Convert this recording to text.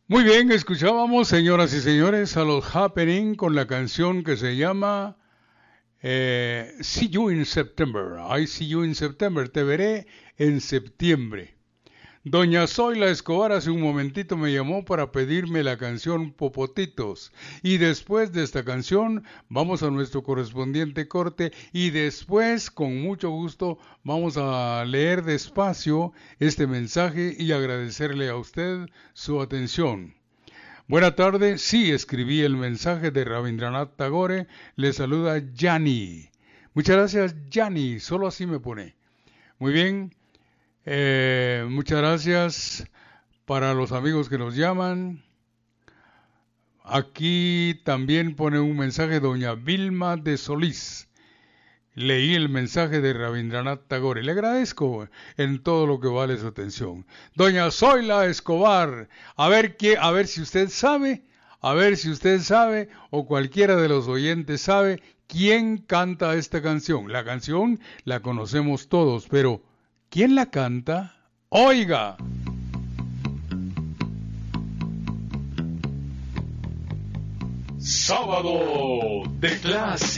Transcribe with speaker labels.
Speaker 1: Muy bien, escuchábamos, señoras y señores, a los Happening con la canción que se llama See You in September. I see you in September. Te veré en septiembre. Doña Zoila Escobar hace un momentito me llamó para pedirme la canción Popotitos. Y después de esta canción vamos a nuestro correspondiente corte y después, con mucho gusto, vamos a leer despacio este mensaje y agradecerle a usted su atención. Buena tarde, sí, escribí el mensaje de Rabindranath Tagore, le saluda Yanni. Muchas gracias, Yanni, solo así me pone. Muy bien. Muchas gracias para los amigos que nos llaman. Aquí también pone un mensaje doña Vilma de Solís. Leí el mensaje de Rabindranath Tagore. Le agradezco en todo lo que vale su atención. Doña Zoila Escobar, a ver si usted sabe, o cualquiera de los oyentes sabe quién canta esta canción. La canción la conocemos todos, pero ¿quién la canta? Oiga.
Speaker 2: Sábado de clase.